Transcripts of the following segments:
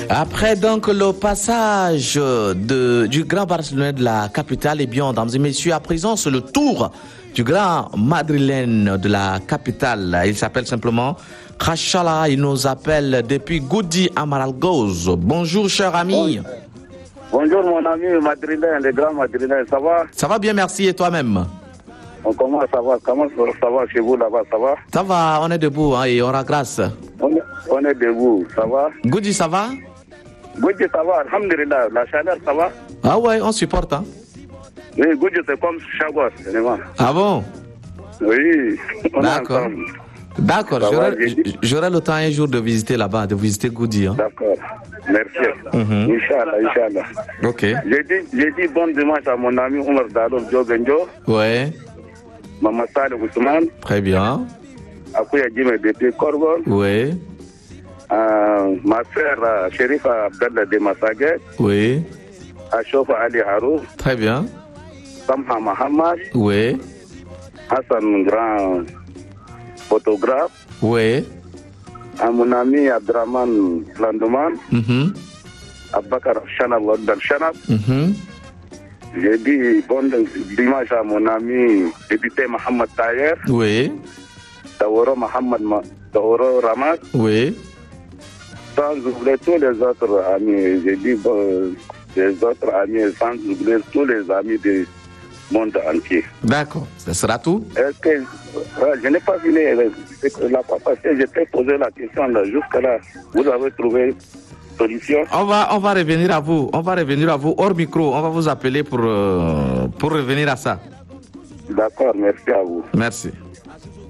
Après donc le passage du grand Barcelonais de la capitale, eh bien, mesdames et messieurs, à présent, c'est le tour du grand madrilène de la capitale. Il s'appelle simplement Khachala. Il nous appelle depuis Goudi Amaralgoz. Bonjour, cher ami. Bonjour, mon ami madrilène, le grand madrilène. Ça va? Ça va bien, merci. Et toi-même? Comment ça va? Comment ça va chez vous là-bas? Ça va? Ça va, on est debout et on a grâce. On est debout, ça va? Goudi, ça va? Goudi, ça va, alhamdulillah. La chaleur, ça va? Ah ouais, on supporte, hein? Oui, Goudi, c'est comme Chagos, vraiment. Ah bon? Oui, on est d'accord. ensemble. D'accord, j'aurai le temps un jour de visiter là-bas, de visiter Goudi. Hein? D'accord, merci. Inch'Allah, Inch'Allah. Ok. J'ai dit bon dimanche à mon ami Omar Dalo Djobenjo. Ouais. Maman Saleh Ousmane. Très bien. Akouya Djime depuis Corgol. Oui. Ma sœur Sherifa Abdallah de Massaguet. Oui. Achofa Ali Harou. Très bien. Samha Mohamed. Oui. Hassan Grand photographe. Oui. À mon ami Abdraman Landouman. Abakar Chanab Wadal Chanab. J'ai dit bon dimanche à mon ami député Mohamed Tayer. Oui. Taworo Mohamed Taworo Ramat. Oui. Sans oublier tous les autres amis. J'ai dit les autres amis, sans oublier tous les amis du monde entier. D'accord. Ce sera tout? Est-ce que je n'ai pas fini la fois passée, je t'ai posé la question là, jusque-là. Vous avez trouvé solution? On va revenir à vous. On va revenir à vous hors micro. On va vous appeler pour revenir à ça. D'accord, merci à vous. Merci.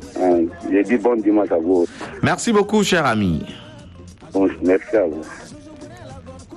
J'ai dit bon dimanche à vous. Merci beaucoup, cher ami. Bon, merci à vous.